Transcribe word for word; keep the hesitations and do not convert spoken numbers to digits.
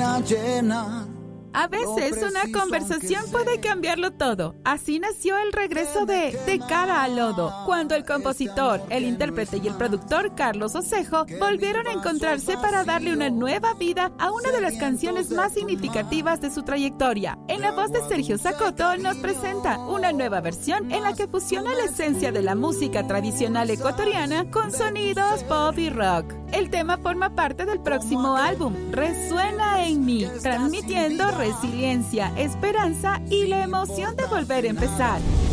luna llena. A veces una conversación puede cambiarlo todo. Así nació el regreso de De cara al lodo, cuando el compositor, el intérprete y el productor Carlos Osejo volvieron a encontrarse para darle una nueva vida a una de las canciones más significativas de su trayectoria. En la voz de Sergio Zacoto nos presenta una nueva versión en la que fusiona la esencia de la música tradicional ecuatoriana con sonidos pop y rock. El tema forma parte del próximo álbum, Resuena en mí, transmitiendo resiliencia, esperanza y la emoción de volver a empezar.